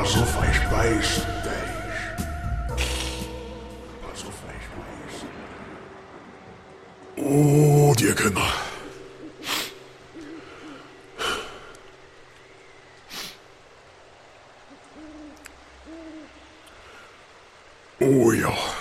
Pas auf, hij spijst. Pas auf, hij spijst. Oh, die Kinder. Oh ja.